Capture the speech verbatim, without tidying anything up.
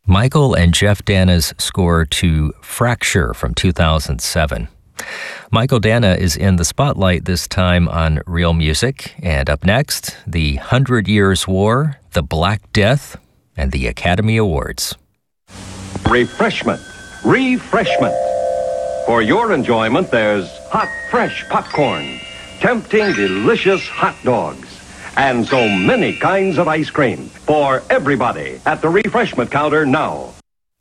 Michael and Jeff Dana's score to Fracture from two thousand seven. Michael Dana is in the spotlight this time on Real Music. And up next, the Hundred Years' War, the Black Death, and the Academy Awards. Refreshment. Refreshment. For your enjoyment, there's hot, fresh popcorn, tempting, delicious hot dogs, and so many kinds of ice cream for everybody at the refreshment counter now.